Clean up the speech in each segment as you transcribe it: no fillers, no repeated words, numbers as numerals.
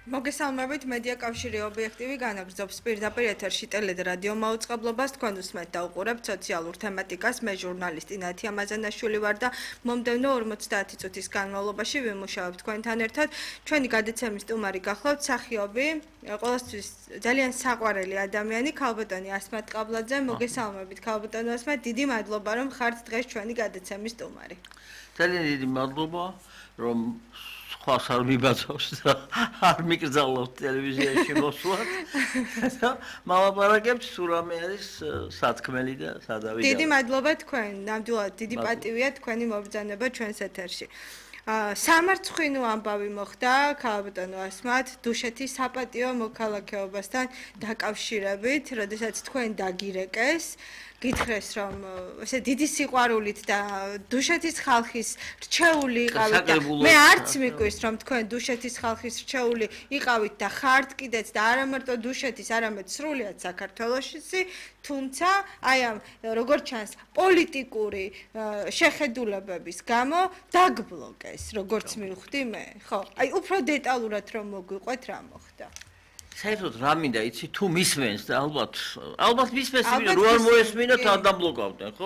მოგესალმებით მედია კავშირი ობიექტივი განაგრძობს პირდაპირ ეთერში ტელე და რადიო მაუწყებლობას თქვენ უსმენთ და უყურებთ სოციალურ თემატიკას მე ჟურნალისტი ნათია მაზანაშვილი ვარ და მომდევნო 50 წუთის განმავლობაში ვიმუშავებ თქვენთან ერთად ჩვენი გადაცემის სტუმარი გახლავთ მსახიობი ყოველთვის ძალიან საყვარელი ადამიანი ქალბატონი ასმათ ყაბლაძე მოგესალმებით ქალბატონო ასმათ დიდი მადლობა რომ ხართ დღეს ჩვენი გადაცემის სტუმარი ძალიან დიდი მადლობა რომ ხას არ მიბაძავს და არ მიკრძალავთ ტელევიზიაში მოსვლად და მალაპარაკებთ თუ რამე არის სათქმელი და სადავი დიდი მადლობა თქვენ ნამდვილად დიდი პატივია თქვენი მობრძანება ჩვენს ეთერში სამარცხვინო ამბავი მოხდა ქალბატონო ასმათ დუშეთის საპატიო მოქალაქეობასთან დაკავშირებით როდესაც თქვენ დაგირეკეს გითხრეს რომ ესე დიდი სიყვარულით და დუშეთის ხალხის რჩეული იყავით და მე არც მიგვირს რომ თქვენ დუშეთის ხალხის რჩეული იყავით და ხართ კიდეც და არა მარტო დუშეთის არამედ სრულიად საქართველოში თუმცა აი ამ როგორც ჩანს პოლიტიკური შეხედულებების გამო დაგბლოკეს როგორც მივხვდი მე ხო აი უფრო დეტალურად რომ მოგვიყვეთ რა მოხდა საერთოდ რა მინდა იცი თუ მისმენს და ალბათ მისმენს იმიტომ რომ არ მოესმინოთ არ დაბლოკავდნენ ხო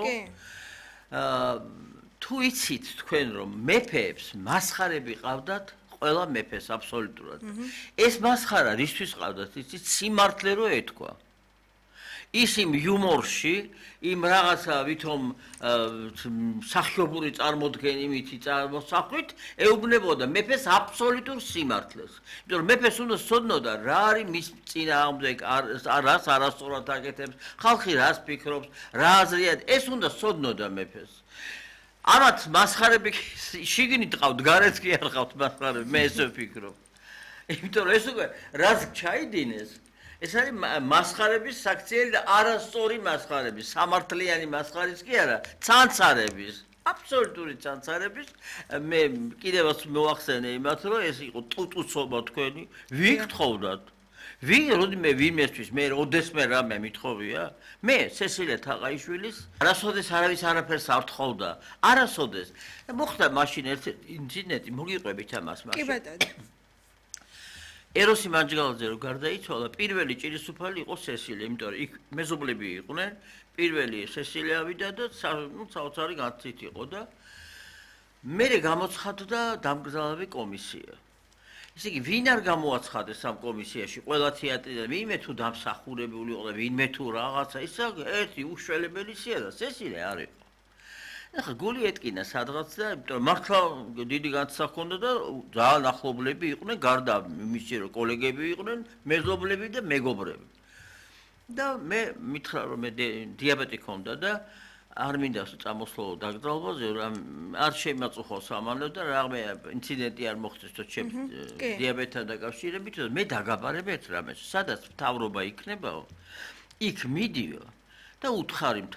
თუ იცით თქვენ რომ მეფეებს მასხარები ყავდათ ყველა მეფეს აბსოლუტურად ეს მასხარა რისთვის ყავდათ იცით სიმართლე რო ეთქვა ის იმ იუმორში იმ რაღაცა ვითომ სახიობური წარმოდგენითი წარმოსახვით ეუბნებოდა მეფეს აბსოლუტურ სიმართლეს. იმიტომ რომ მეფეს უნდა სცოდნოდა რა არის მის წინააღმდეგ რას არასწორად აკეთებს, ხალხი რას ფიქრობს, რა აზრია, ეს უნდა სცოდნოდა მეფეს. ამათ მასხარები შიგნით ყავთ, გარეთ კი არ ყავთ მასხარები, მე ესე ვფიქრობ. იმიტომ რომ ეს უკვე რაც ჩაიდინეს ეს არის მასხარების საქციელი და არასწორი მასხარების, სამართლიანი მასხარის კი არა, ცანცარების, აბსოლუტური ცანცარების. მე კიდევაც მოვახსენე იმათ, რომ ეს იყო ტუტუცობა თქვენი, ვიგთხოვდათ. როდიმე ვინმესთვის მე ოდესმე რამე მithოვია? მე სესილე თაყაიშვილის არასოდეს არავის არაფერს არ თხოვდა. არასოდეს. და მოხდა მაშინ ერთ ინციდენტი, მოგიყვებით ამას მაშინ. კი ბატონო. ეროსი მანჯგალაძე რო გარდაიცვალა, პირველი ჭირისუფალი იყო სესილე, იმიტომ რომ იქ მეზობლები იყვნენ, პირველი სესილე ავიდა და საოცარი განცით იყო და მერე გამოცხადდა დამგზავრებები კომისია. ესე იგი, ვინ არ გამოაცხადეს ამ კომისიაში, ყველა თეატრიდან, ვინმე თუ დამსახურებული იყო და ვინმე თუ რაღაცა, ისა ერთი უშველებელი სია და სესილე არ იყო. ახლა გული ეტკინა სადღაც და იმიტომ მართლა დიდი განცდა ჰქონდა და ძალიან ახლობლები იყვნენ გარდა იმის რომ კოლეგები იყვნენ მეზობლები და მეგობრები და მე მითხრა რომ მე დიაბეტი ჰქონდა და არ მინდა წამოსვლო დაკრძალვაზე რომ არ შემაწუხოს ამანო და რამე ინციდენტი არ მოხდეს თო ჩემს დიაბეტთან დაკავშირებით და მე დაგაბარებეთ რამეს სადაც მთავრობა იქნებაო იქ მიდიო და უთხარი